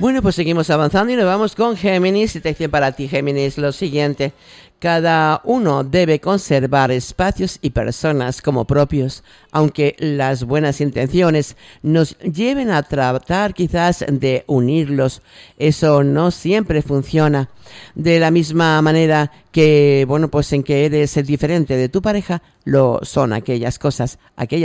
Bueno, pues seguimos avanzando y nos vamos con Géminis. Y te dice para ti, Géminis, lo siguiente. Cada uno debe conservar espacios y personas como propios, aunque las buenas intenciones nos lleven a tratar quizás de unirlos. Eso no siempre funciona. De la misma manera que, bueno, pues en que eres diferente de tu pareja, lo son aquellas cosas, aquellas